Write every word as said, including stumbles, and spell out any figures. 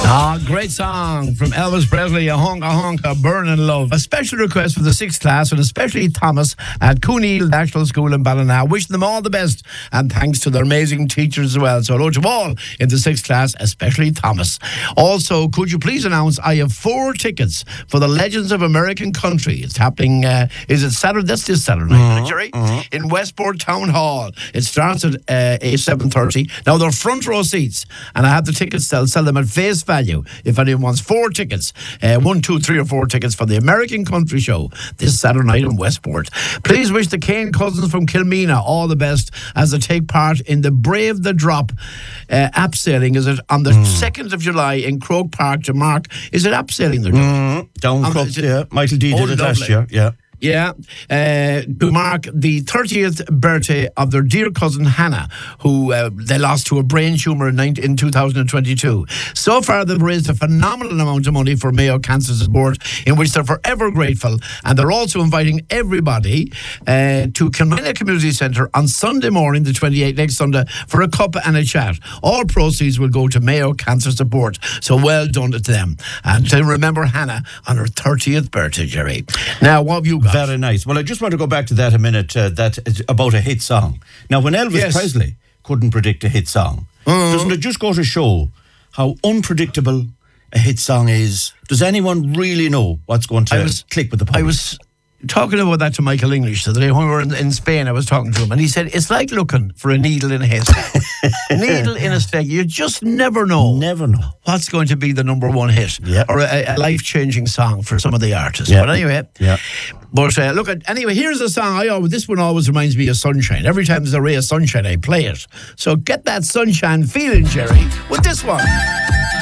Ah, great song from Elvis Presley, a honka honka burning love. A special request for the sixth class, and especially Thomas at Cooneal National School in Ballina. Wishing them all the best, and thanks to their amazing teachers as well. So hello to all in the sixth class, especially Thomas. Also, could you please announce I have four tickets for the Legends of American Country. It's happening, uh, is it Saturday? That's this Saturday night, uh-huh, Jerry? Uh-huh. In Westport Town Hall. It starts at uh, seven thirty. Now, they're front row seats, and I have the tickets. I'll sell them at face value. If anyone wants four tickets, uh, one, two, three, or four tickets for the American Country Show this Saturday night in Westport. Please wish the Kane cousins from Kilmeena all the best as they take part in the Brave the Drop uh, abseiling. Is it on the mm. second of July in Croke Park to mark? Is it abseiling they're doing? Mm, down um, Croke, yeah. Michael D oh, did it lovely. last year, yeah. Yeah, uh, to mark the thirtieth birthday of their dear cousin Hannah, who uh, they lost to a brain tumour in, nineteen, in two thousand twenty-two. So far, they've raised a phenomenal amount of money for Mayo Cancer Support, in which they're forever grateful. And they're also inviting everybody uh, to Kilmena Community Centre on Sunday morning, the twenty-eighth, next Sunday, for a cup and a chat. All proceeds will go to Mayo Cancer Support. So well done to them. And to remember Hannah on her thirtieth birthday, Jerry. Now, what have you got? Very nice. Well, I just want to go back to that a minute, uh, that is about a hit song. Now, when Elvis yes. Presley couldn't predict a hit song, uh-huh. doesn't it just go to show how unpredictable a hit song is? Does anyone really know what's going to was, click with the public? I was talking about that to Michael English the other day when we were in, in Spain. I was talking to him, and he said it's like looking for a needle in a haystack. Needle in a haystack. You just never know. Never know what's going to be the number one hit, yep. or a, a life-changing song for some of the artists. Yep. But anyway, yep. But uh, look at anyway. Here's a song I always. This one always reminds me of Sunshine. Every time there's a ray of sunshine, I play it. So get that sunshine feeling, Jerry, with this one.